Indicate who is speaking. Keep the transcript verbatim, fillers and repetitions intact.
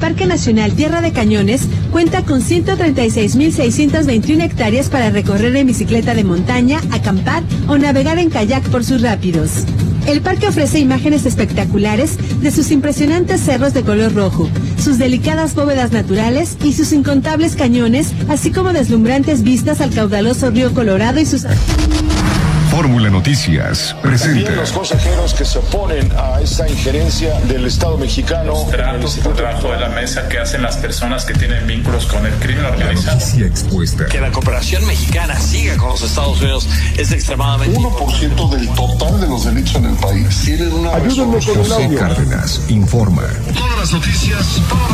Speaker 1: Parque Nacional Tierra de Cañones cuenta con ciento treinta y seis mil seiscientas veintiuna hectáreas para recorrer en bicicleta de montaña, acampar o navegar en kayak por sus rápidos. El parque ofrece imágenes espectaculares de sus impresionantes cerros de color rojo, sus delicadas bóvedas naturales y sus incontables cañones, así como deslumbrantes vistas al caudaloso río Colorado y sus...
Speaker 2: Fórmula Noticias presenta.
Speaker 3: También los consejeros que se oponen a esta injerencia del Estado mexicano.
Speaker 4: Los tratos por debajo de la mesa que hacen las personas que tienen vínculos con el crimen organizado.
Speaker 2: La noticia expuesta.
Speaker 5: Que la cooperación mexicana siga con los Estados Unidos es extremadamente...
Speaker 6: uno por ciento del total de los delitos en el país. Tienen una...
Speaker 2: Ayúdenme con el audio. José Cárdenas informa.
Speaker 6: Todas las noticias para